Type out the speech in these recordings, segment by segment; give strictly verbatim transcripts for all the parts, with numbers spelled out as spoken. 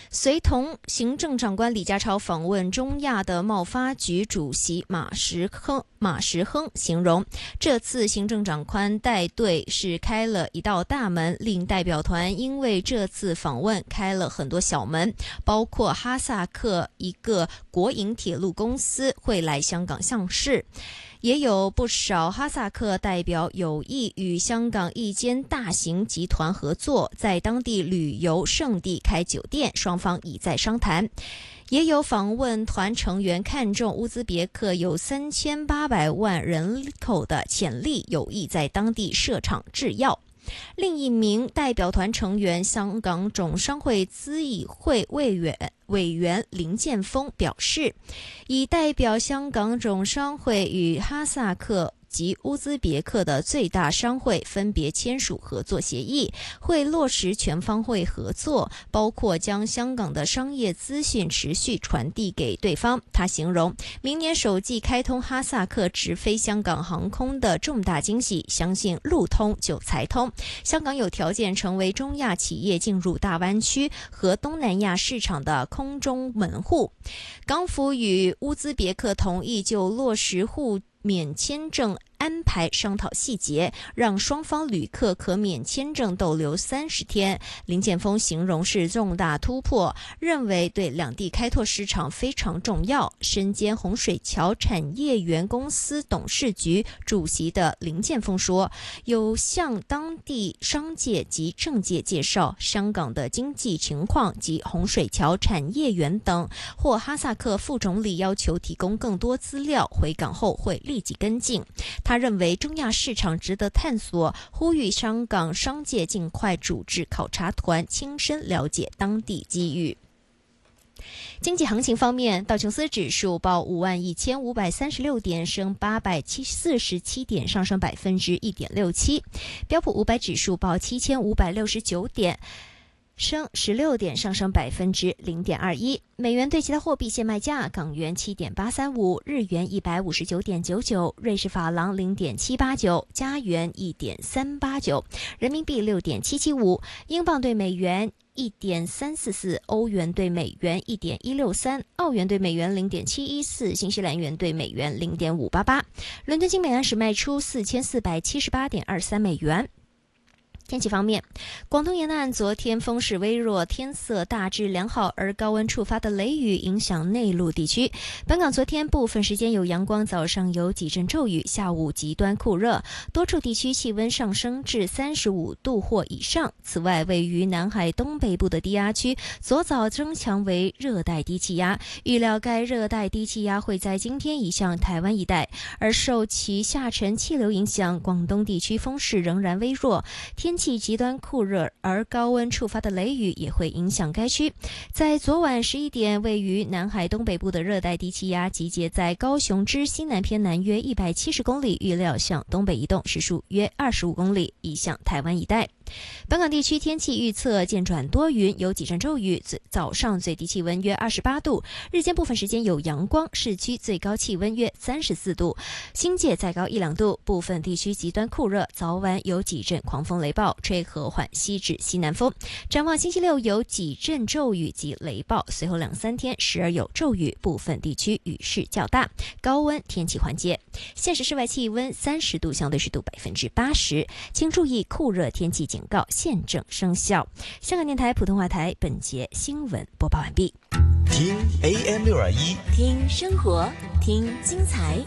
随同行政长官李家超访问中亚的贸发局主席马时亨马时亨形容，这次行政长官带队是开了一道大门，令代表团因为这次访问开了很多小门，包括哈萨克一个国营铁路公司会来香港上市。也有不少哈萨克代表有意与香港一间大型集团合作，在当地旅游胜地开酒店，双方已在商谈。也有访问团成员看中乌兹别克有三千八百万人口的潜力，有意在当地设厂制药。另一名代表团成员，香港总商会资议会委员委员林建峰表示，已代表香港总商会与哈萨克及乌兹别克的最大商会分别签署合作协议，会落实全方位合作，包括将香港的商业资讯持续传递给对方。他形容明年首季开通哈萨克直飞香港航空的重大惊喜，相信路通就财通，香港有条件成为中亚企业进入大湾区和东南亚市场的空中门户。港府与乌兹别克同意就落实互免签证安排商讨细节，让双方旅客可免签证逗留三十天。林建峰形容是重大突破，认为对两地开拓市场非常重要。身兼洪水桥产业园公司董事局主席的林建峰说，有向当地商界及政界介绍香港的经济情况及洪水桥产业园等，或哈萨克副总理要求提供更多资料，回港后会立即跟进。他认为中亚市场值得探索，呼吁香港商界尽快组织考察团，亲身了解当地机遇。经济行情方面，道琼斯指数报五万一千五百三十六点，升八百四十七点，上升百分之一点六七。标普五百指数报七千五百六十九点，升十六点，上升百分之零点二一。美元对其他货币现卖价：港元七点八三五，日元一百五十九点九九，瑞士法郎零点七八九，加元一点三八九，人民币六点七七五，英镑对美元一点三四四，欧元对美元一点一六三，澳元对美元零点七一四，新西兰元对美元零点五八八。伦敦金每盎司卖出四千四百七十八点二三美元。天气方面，广东沿岸昨天风势微弱，天色大致良好，而高温触发的雷雨影响内陆地区。本港昨天部分时间有阳光，早上有几阵骤雨，下午极端酷热，多处地区气温上升至三十五度或以上。此外，位于南海东北部的低压区昨早增强为热带低气压，预料该热带低气压会在今天移向台湾一带，而受其下沉气流影响，广东地区风势仍然微弱，天气极端酷热，而高温触发的雷雨也会影响该区。在昨晚十一点，位于南海东北部的热带低气压集结在高雄之西南偏南约一百七十公里，预料向东北移动，时速约二十五公里，移向台湾一带。本港地区天气预测渐转多云，有几阵骤雨，早上最低气温约二十八度，日间部分时间有阳光，市区最高气温约三十四度，新界再高一两度，部分地区极端酷热，早晚有几阵狂风雷暴，吹和缓西至西南风。展望星期六有几阵骤雨及雷暴，随后两三天时而有骤雨，部分地区雨势较大，高温天气缓解。现时室外气温三十度，相对湿度百分之八十，请注意酷热天气警告现正生效。香港电台普通话台本节新闻播报完毕。 听 A M 六二一， 听生活，听精彩。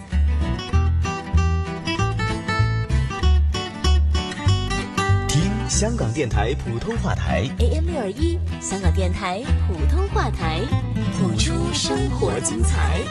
听香港电台普通话台 A M 六二一，香港电台普通话台，谱出生活精彩。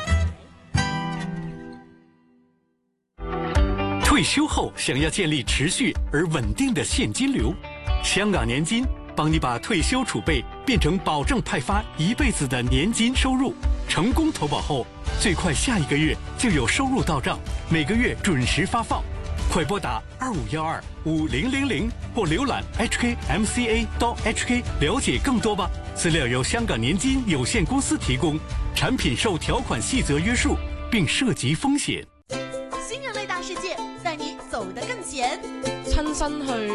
退休后想要建立持续而稳定的现金流，香港年金帮你把退休储备变成保证派发一辈子的年金收入。成功投保后，最快下一个月就有收入到账，每个月准时发放。快拨打二五幺二五零零零或浏览 H K M C A 到 H K 了解更多吧。资料由香港年金有限公司提供，产品受条款细则约束，并涉及风险。 新人类大世界，带你走得更前， 親身去